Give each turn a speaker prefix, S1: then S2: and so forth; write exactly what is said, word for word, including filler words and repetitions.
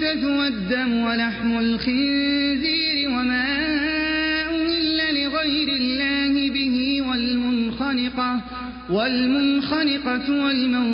S1: الميتة والدم ولحم الخنزير وما أهل لغير الله به والمنخنقة والمنخنقة والموقوذة